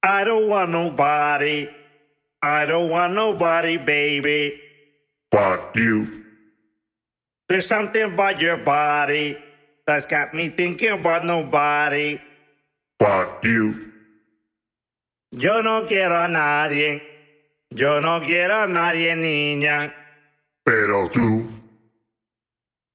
I don't want nobody. I don't want nobody, baby. But you. There's something about your body that's got me thinking about nobody. But you. Yo no quiero a nadie. Yo no quiero a nadie, niña. Pero tú.